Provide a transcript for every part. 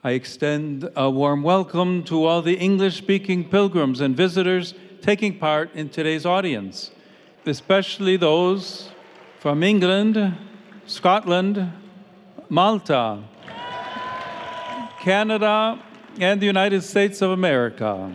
I extend a warm welcome to all the English-speaking pilgrims and visitors taking part in today's audience, especially those from England, Scotland, Malta, Canada, and the United States of America.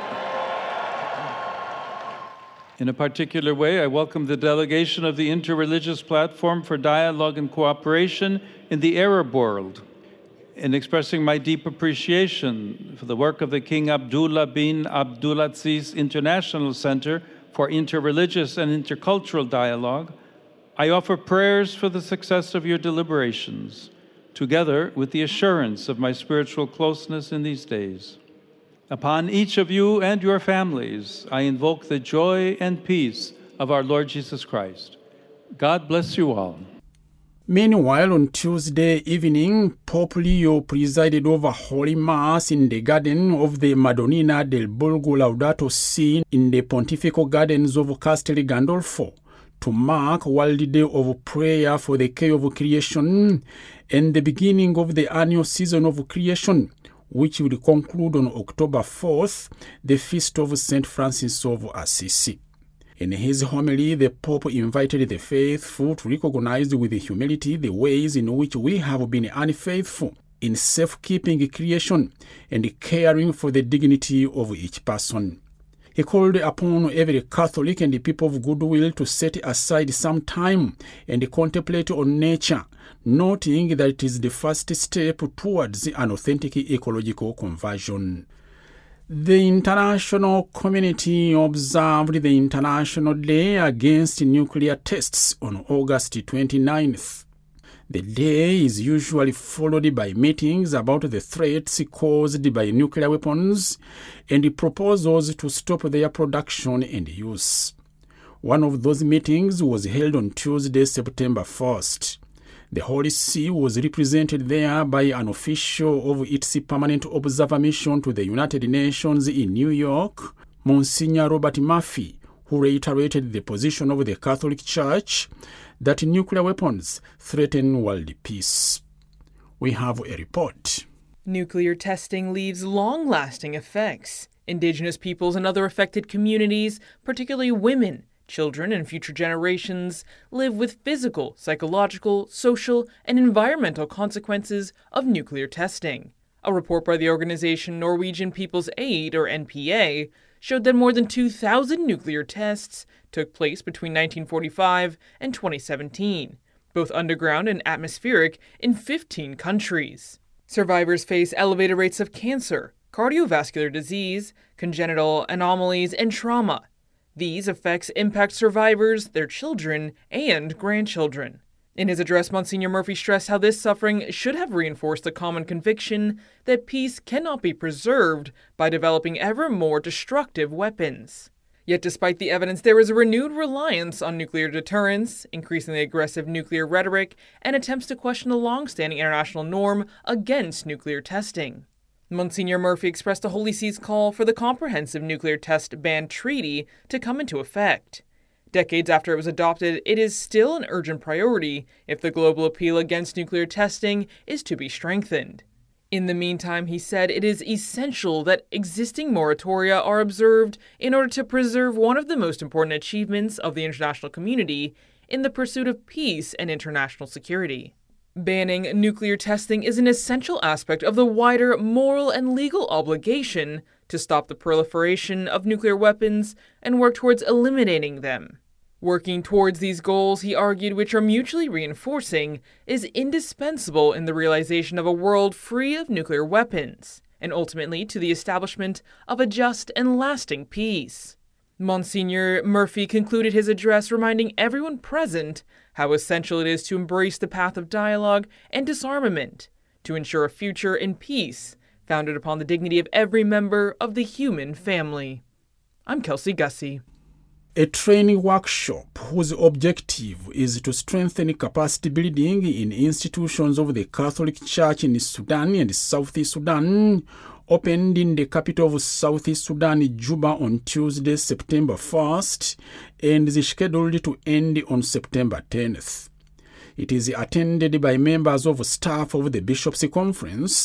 In a particular way, I welcome the delegation of the Interreligious Platform for Dialogue and Cooperation in the Arab World, in expressing my deep appreciation for the work of the King Abdullah bin Abdulaziz International Center for Interreligious and Intercultural Dialogue. I offer prayers for the success of your deliberations, together with the assurance of my spiritual closeness in these days. Upon each of you and your families, I invoke the joy and peace of our Lord Jesus Christ. God bless you all. Meanwhile, on Tuesday evening, Pope Leo presided over Holy Mass in the garden of the Madonnina del Borgo Laudato Si in the Pontifical Gardens of Castel Gandolfo to mark World Day of Prayer for the Care of Creation and the beginning of the annual season of creation, which will conclude on October 4th, the feast of St. Francis of Assisi. In his homily, the Pope invited the faithful to recognize with humility the ways in which we have been unfaithful in safekeeping creation and caring for the dignity of each person. He called upon every Catholic and people of goodwill to set aside some time and contemplate on nature, noting that it is the first step towards an authentic ecological conversion. The international community observed the International Day Against Nuclear Tests on August 29th. The day is usually followed by meetings about the threats caused by nuclear weapons and proposals to stop their production and use. One of those meetings was held on Tuesday, September 1st. The Holy See was represented there by an official of its permanent observer mission to the United Nations in New York, Monsignor Robert Murphy, who reiterated the position of the Catholic Church that nuclear weapons threaten world peace. We have a report. Nuclear testing leaves long-lasting effects. Indigenous peoples and other affected communities, particularly women, children, and future generations, live with physical, psychological, social, and environmental consequences of nuclear testing. A report by the organization Norwegian People's Aid, or NPA, showed that more than 2,000 nuclear tests took place between 1945 and 2017, both underground and atmospheric, in 15 countries. Survivors face elevated rates of cancer, cardiovascular disease, congenital anomalies, and trauma. These effects impact survivors, their children, and grandchildren. In his address, Monsignor Murphy stressed how this suffering should have reinforced the common conviction that peace cannot be preserved by developing ever more destructive weapons. Yet despite the evidence, there is a renewed reliance on nuclear deterrence, increasingly aggressive nuclear rhetoric, and attempts to question the long-standing international norm against nuclear testing. Monsignor Murphy expressed the Holy See's call for the Comprehensive Nuclear Test Ban Treaty to come into effect. Decades after it was adopted, it is still an urgent priority if the global appeal against nuclear testing is to be strengthened. In the meantime, he said it is essential that existing moratoria are observed in order to preserve one of the most important achievements of the international community in the pursuit of peace and international security. Banning nuclear testing is an essential aspect of the wider moral and legal obligation to stop the proliferation of nuclear weapons and work towards eliminating them. Working towards these goals, he argued, which are mutually reinforcing, is indispensable in the realization of a world free of nuclear weapons, and ultimately to the establishment of a just and lasting peace. Monsignor Murphy concluded his address reminding everyone present how essential it is to embrace the path of dialogue and disarmament to ensure a future in peace founded upon the dignity of every member of the human family. I'm Kelsey Gussie. A training workshop whose objective is to strengthen capacity building in institutions of the Catholic Church in Sudan and Southeast Sudan opened in the capital of Southeast Sudan, Juba, on Tuesday, September 1st, and is scheduled to end on September 10th. It is attended by members of staff of the Bishops' Conference,